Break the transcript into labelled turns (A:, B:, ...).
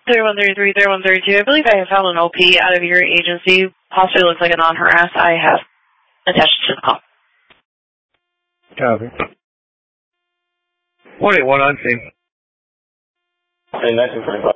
A: 3132. I believe I have found an OP out of your agency. Possibly looks like a non-harass. I have attached to the call.
B: Copy.
C: 181 on scene.
D: Hey, 1945.